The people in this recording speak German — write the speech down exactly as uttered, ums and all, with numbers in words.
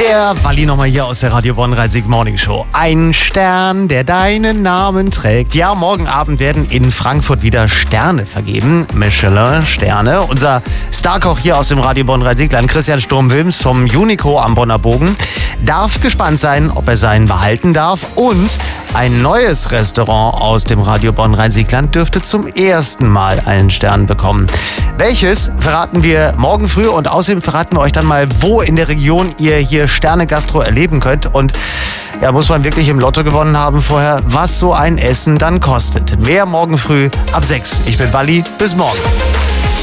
Der Walli nochmal hier aus der Radio Bonn-Rhein-Sieg Morning Show. Ein Stern, der deinen Namen trägt. Ja, morgen Abend werden in Frankfurt wieder Sterne vergeben. Michelin-Sterne. Unser Starkoch hier aus dem Radio Bonn-Rhein-Sieg-Land, Christian Sturm-Wilms vom Unico am Bonner Bogen, darf gespannt sein, ob er seinen behalten darf. Und ein neues Restaurant aus dem Radio Bonn-Rhein-Sieg-Land dürfte zum ersten Mal einen Stern bekommen. Welches verraten wir morgen früh und außerdem verraten wir euch dann mal, wo in der Region ihr hier Sterne-Gastro erleben könnt. Und ja, muss man wirklich im Lotto gewonnen haben vorher, was so ein Essen dann kostet. Mehr morgen früh ab sechs. Ich bin Walli, bis morgen.